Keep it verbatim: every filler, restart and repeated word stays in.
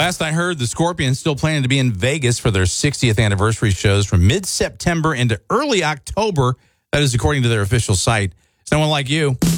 Last I heard, the Scorpions still planning to be in Vegas for their sixtieth anniversary shows from mid-September into early October. That is according to their official site. Someone like you.